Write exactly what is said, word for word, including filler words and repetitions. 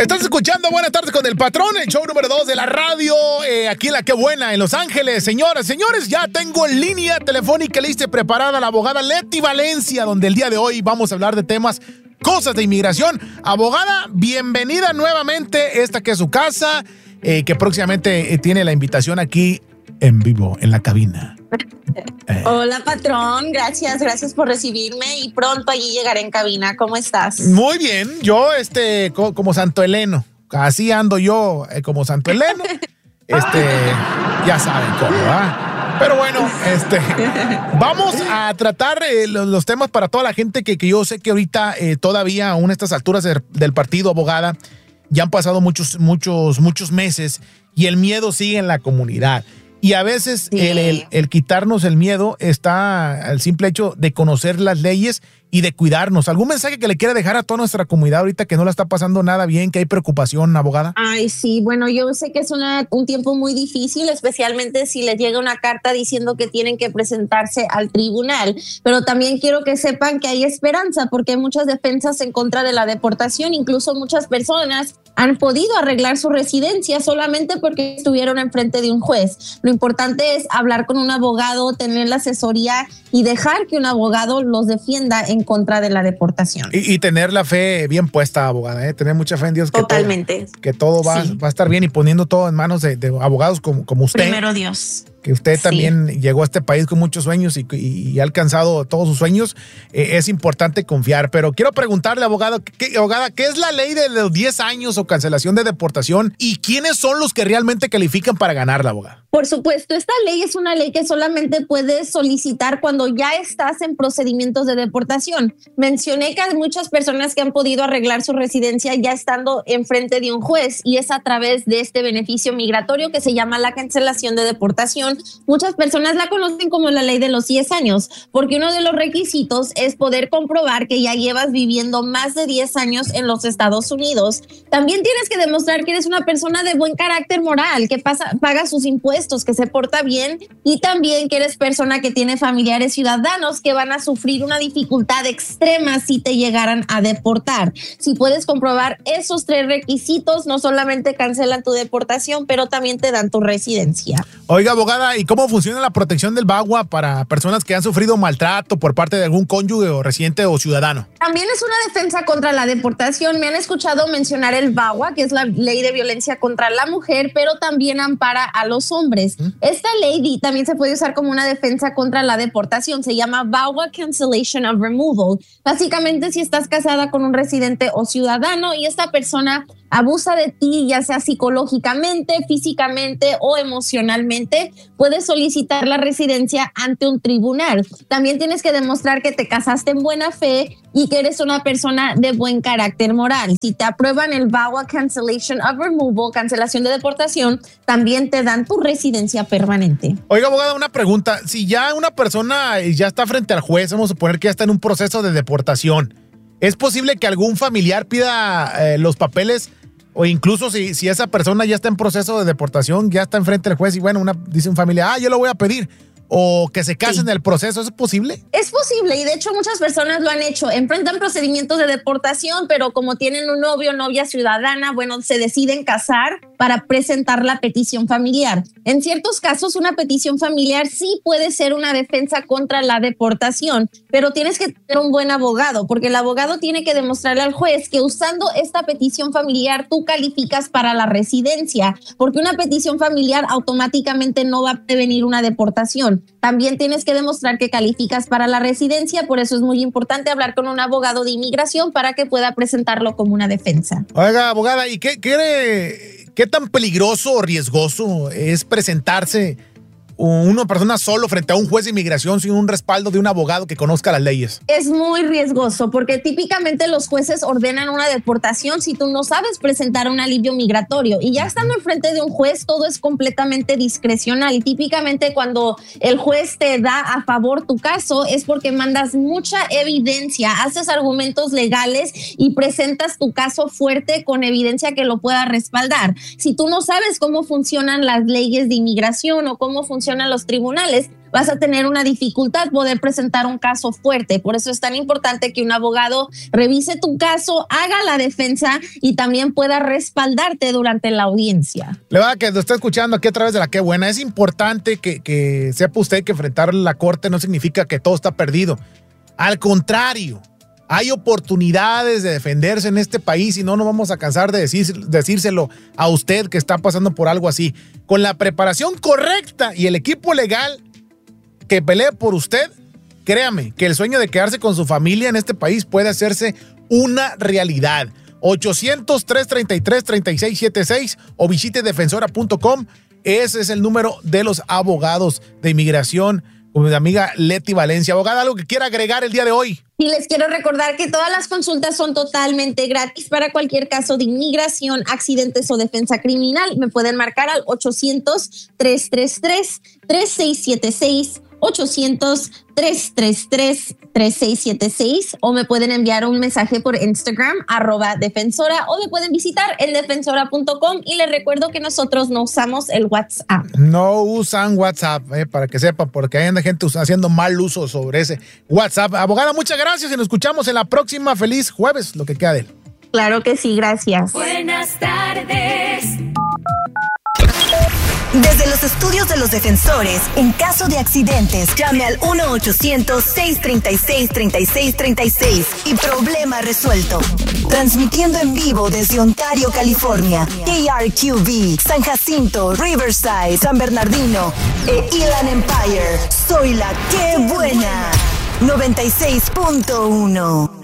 Estás escuchando Buenas Tardes con el Patrón, el show número dos de la radio, eh, aquí en La Que Buena, en Los Ángeles. Señoras, señores, ya tengo en línea telefónica lista y preparada la abogada Leti Valencia, donde el día de hoy vamos a hablar de temas, cosas de inmigración. Abogada, bienvenida nuevamente, esta que es su casa, eh, que próximamente eh, tiene la invitación aquí en vivo, en la cabina. Eh. Hola, patrón, gracias, gracias por recibirme y pronto allí llegaré en cabina. ¿Cómo estás? Muy bien, yo este co- como Santo Heleno, así ando yo eh, como Santo Heleno, este, ya saben cómo, ¿verdad? Pero bueno, este, vamos a tratar eh, los, los temas para toda la gente que, que yo sé que ahorita eh, todavía aún a estas alturas de, del partido, abogada, ya han pasado muchos, muchos, muchos meses y el miedo sigue en la comunidad. Y a veces sí. el, el, el quitarnos el miedo está al simple hecho de conocer las leyes y de cuidarnos. ¿Algún mensaje que le quiera dejar a toda nuestra comunidad ahorita que no la está pasando nada bien, que hay preocupación, abogada? Ay, sí, bueno, yo sé que es una, un tiempo muy difícil, especialmente si les llega una carta diciendo que tienen que presentarse al tribunal, pero también quiero que sepan que hay esperanza porque hay muchas defensas en contra de la deportación, incluso muchas personas han podido arreglar su residencia solamente porque estuvieron enfrente de un juez. Lo importante es hablar con un abogado, tener la asesoría y dejar que un abogado los defienda en contra de la deportación. Y, y tener la fe bien puesta, abogada, ¿eh? Tener mucha fe en Dios. Que Totalmente. Todo, que todo va, sí. va a estar bien y poniendo todo en manos de, de abogados como, como usted. Primero Dios. Que usted también sí. llegó a este país con muchos sueños y, y, y ha alcanzado todos sus sueños. Eh, es importante confiar. Pero quiero preguntarle, abogado, ¿qué, abogada, ¿qué es la ley de los diez años o cancelación de deportación? ¿Y quiénes son los que realmente califican para ganarla, abogada? Por supuesto, esta ley es una ley que solamente puedes solicitar cuando ya estás en procedimientos de deportación. Mencioné que hay muchas personas que han podido arreglar su residencia ya estando enfrente de un juez y es a través de este beneficio migratorio que se llama la cancelación de deportación. Muchas personas la conocen como la ley de los diez años, porque uno de los requisitos es poder comprobar que ya llevas viviendo más de diez años en los Estados Unidos. También tienes que demostrar que eres una persona de buen carácter moral, que pasa, paga sus impuestos, que se porta bien y también que eres persona que tiene familiares ciudadanos que van a sufrir una dificultad extrema si te llegaran a deportar. Si puedes comprobar esos tres requisitos, no solamente cancelan tu deportación, pero también te dan tu residencia. Oiga, abogada, ¿y cómo funciona la protección del VAWA para personas que han sufrido maltrato por parte de algún cónyuge o residente o ciudadano? También es una defensa contra la deportación. Me han escuchado mencionar el VAWA, que es la ley de violencia contra la mujer, pero también ampara a los hombres. ¿Mm? Esta ley también se puede usar como una defensa contra la deportación. Se llama VAWA Cancellation of Removal. Básicamente, si estás casada con un residente o ciudadano y esta persona abusa de ti, ya sea psicológicamente, físicamente o emocionalmente, puedes solicitar la residencia ante un tribunal. También tienes que demostrar que te casaste en buena fe y que eres una persona de buen carácter moral. Si te aprueban el VAWA Cancellation of Removal, cancelación de deportación, también te dan tu residencia permanente. Oiga, abogada, una pregunta. Si ya una persona ya está frente al juez, vamos a suponer que ya está en un proceso de deportación, ¿es posible que algún familiar pida eh, los papeles? O incluso si, si esa persona ya está en proceso de deportación, ya está enfrente del juez y bueno, una, dice un familiar, ah, yo lo voy a pedir. O que se casen sí. en el proceso, ¿es posible? Es posible y de hecho muchas personas lo han hecho. Enfrentan procedimientos de deportación, pero como tienen un novio o novia ciudadana, bueno, se deciden casar para presentar la petición familiar. En ciertos casos, una petición familiar sí puede ser una defensa contra la deportación, pero tienes que tener un buen abogado, porque el abogado tiene que demostrarle al juez que usando esta petición familiar tú calificas para la residencia, porque una petición familiar automáticamente no va a prevenir una deportación. También tienes que demostrar que calificas para la residencia, por eso es muy importante hablar con un abogado de inmigración para que pueda presentarlo como una defensa. Oiga, abogada, ¿y qué, qué, qué tan peligroso o riesgoso es presentarse una persona solo frente a un juez de inmigración sin un respaldo de un abogado que conozca las leyes? Es muy riesgoso porque típicamente los jueces ordenan una deportación si tú no sabes presentar un alivio migratorio y ya estando enfrente de un juez todo es completamente discrecional y típicamente cuando el juez te da a favor tu caso es porque mandas mucha evidencia, haces argumentos legales y presentas tu caso fuerte con evidencia que lo pueda respaldar. Si tú no sabes cómo funcionan las leyes de inmigración o cómo funcionan los tribunales, vas a tener una dificultad poder presentar un caso fuerte. Por eso es tan importante que un abogado revise tu caso, haga la defensa y también pueda respaldarte durante la audiencia. Le va a que lo está escuchando aquí a través de la Qué Buena. Es importante que, que sepa usted que enfrentar la corte no significa que todo está perdido. Al contrario, hay oportunidades de defenderse en este país y no nos vamos a cansar de decir, decírselo a usted que está pasando por algo así. Con la preparación correcta y el equipo legal que pelee por usted, créame que el sueño de quedarse con su familia en este país puede hacerse una realidad. ochocientos, trescientos treinta y tres, treinta y seis setenta y seis o visite defensora punto com. Ese es el número de los abogados de inmigración. Con mi amiga Leti Valencia. Abogada, ¿algo que quiera agregar el día de hoy? Y les quiero recordar que todas las consultas son totalmente gratis para cualquier caso de inmigración, accidentes o defensa criminal. Me pueden marcar al ochocientos, trescientos treinta y tres, treinta y seis setenta y seis, ochocientos, trescientos treinta y tres, treinta y seis setenta y seis o me pueden enviar un mensaje por Instagram, arroba defensora, o me pueden visitar en defensora punto com y les recuerdo que nosotros no usamos el WhatsApp. No usan WhatsApp, eh, para que sepan, porque hay gente haciendo mal uso sobre ese WhatsApp. Abogada, muchas gracias y nos escuchamos en la próxima. Feliz jueves, lo que queda de él. Claro que sí, gracias. Buenas tardes. Desde los estudios de los defensores, en caso de accidentes, llame al uno ochocientos, seiscientos treinta y seis, treinta y seis treinta y seis y problema resuelto. Transmitiendo en vivo desde Ontario, California, K R Q V, San Jacinto, Riverside, San Bernardino e Inland Empire. Soy la Qué Buena, noventa y seis punto uno.